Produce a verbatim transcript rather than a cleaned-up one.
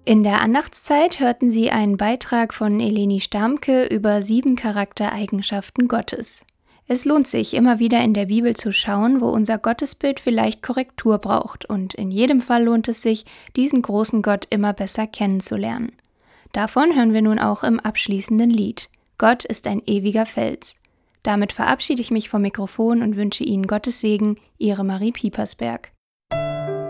In der Andachtszeit hörten Sie einen Beitrag von Eleni Starmke über sieben Charaktereigenschaften Gottes. Es lohnt sich, immer wieder in der Bibel zu schauen, wo unser Gottesbild vielleicht Korrektur braucht, und in jedem Fall lohnt es sich, diesen großen Gott immer besser kennenzulernen. Davon hören wir nun auch im abschließenden Lied. Gott ist ein ewiger Fels. Damit verabschiede ich mich vom Mikrofon und wünsche Ihnen Gottes Segen, Ihre Marie Piepersberg.